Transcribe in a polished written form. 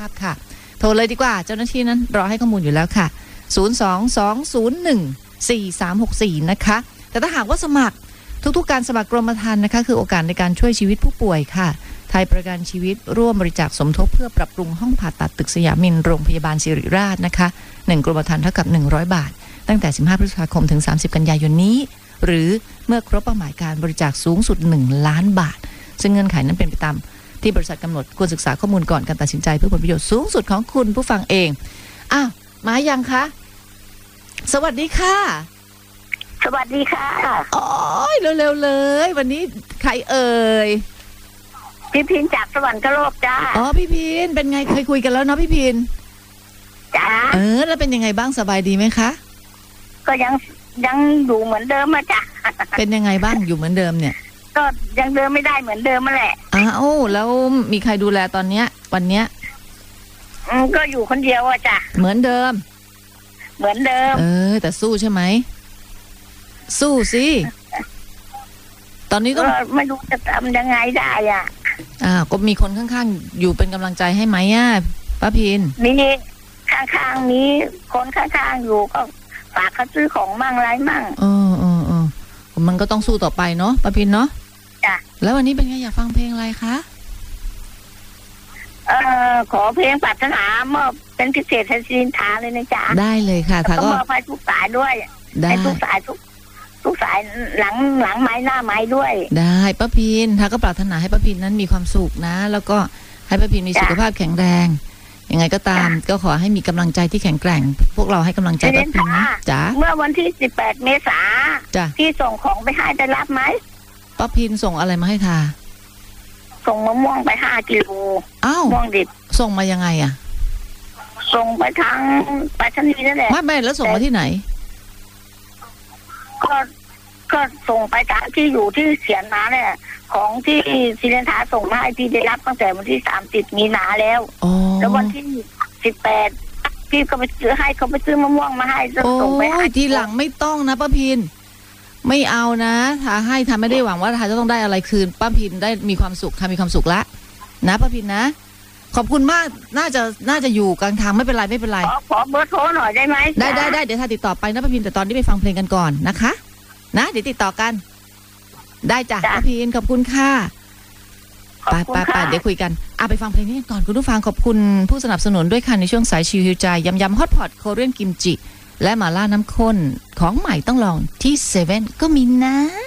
พค่ะโทรเลยดีกว่าเจ้าหน้าที่นั้นรอให้ข้อมูลอยู่แล้วค่ะ022014364นะคะแต่ถ้าหากว่าสมัครทุกๆการสมัครกรมธรรม์นะคะคือโอกาสในการช่วยชีวิตผู้ป่วยค่ะไทยประกันชีวิตร่วมบริจาคสมทบเพื่อปรับปรุงห้องผ่าตัดตึกสยามมินโรงพยาบาลศิริราชนะคะ1กรมธรรม์เท่ากับ100บาทตั้งแต่15พฤษภาคมถึง30กันยายนนี้หรือเมื่อครบเป้าหมายการบริจาคสูงสุด1ล้านบาทซึ่งเงื่อนไขนั้นเป็นไปตามที่บริษัทกำหนดควรศึกษาข้อมูลก่อนการตัดสินใจเพื่อผลประโยชน์สูงสุดของคุณผู้ฟังเองอ้าวมายังคะสวัสดีค่ะสวัสดีค่ะโอ้ยเร็วๆเลยวันนี้ใครเอ่ยพี่พินจากสวรรคโลกจ้าอ๋อพี่พินเป็นไงเคยคุยกันแล้วเนาะพี่พินจ้าแล้วเป็นยังไงบ้างสบายดีไหมคะก็ยังอยู่เหมือนเดิมอะจ้ะเป็นยังไงบ้างอยู่เหมือนเดิมเนี่ยก็ยังเดิมไม่ได้เหมือนเดิมมาแหละอ้าวแล้วมีใครดูแลตอนเนี้ยวันเนี้ยก็อยู่คนเดียวอะจ้ะเหมือนเดิมแต่สู้ใช่ไหมสู้สิตอนนี้ต้องไม่รู้จะทำยังไงได้อ่ะก็มีคนข้างๆอยู่เป็นกำลังใจให้ไหมป้าพินมีข้างๆนี้คนข้างๆอยู่ก็ฝากเขาซื้อของมั่งไรมั่งมันก็ต้องสู้ต่อไปเนาะป้าพินเนาะจ้ะแล้ววันนี้เป็นไงอยากฟังเพลงอะไรคะขอเพลงปรารถนามอบเป็นพิเศษให้ซินทาเลยนะจ๊ะได้เลยค่ะก็มอบให้ทุกสายด้วยให้ทุกสายทุกสายหลังไม้หน้าไม้ด้วยได้ป้าพินถ้าก็ปรารถนาให้ป้าพินนั้นมีความสุขนะแล้วก็ให้ป้าพินมีสุขภาพแข็งแรงยังไงก็ตามก็ขอให้มีกำลังใจที่แข็งแกร่งพวกเราให้กำลังใจป้าพินนะจ้ะเมื่อวันที่18เมษายนที่ส่งของไปให้ได้รับไหมป้าพินส่งอะไรมาให้ทาส่งมะม่วงไป5 กิโลม่วงดิบส่งมายังไงอ่ะส่งไปทางไปรษณีย์นั่นแหละไม่แล้วส่งมาที่ไหนก็ส่งไปตามที่อยู่ที่เขียนมาเนี่ยของที่ศิรินทาส่งมาให้พี่ได้รับตั้งแต่วันที่30 มีนาแล้วแล้ววันที่18พี่ก็ไปซื้อให้เขาไปซื้อมะม่วงมาให้ส่งไปให้ทีหลังไม่ต้องนะป้าพินไม่เอานะถ้าให้ทำไม่ได้หวังว่าทาจะต้องได้อะไรคืนป้าพินได้มีความสุขทำมีความสุขละนะป้าพินนะขอบคุณมากน่าจะอยู่กลางทางไม่เป็นไรขอเบอร์โทรหน่อยได้ไหมได้เดี๋ยวทาติดต่อไปนะป้าพินแต่ตอนนี้ไปฟังเพลงกันก่อนนะคะนะเดี๋ยวติดต่อกันได้จ้ะป้าพินขอบคุณค่ะไปเดี๋ยวคุยกันไปฟังเพลงนี้ก่อนคุณผู้ฟังขอบคุณผู้สนับสนุนด้วยค่ะในช่วงสายชิวฮิวใจยำฮอตพอตโคเรียนกิมจิและหม่าล่าน้ำข้นของใหม่ต้องลองที่เซเว่นก็มีนะ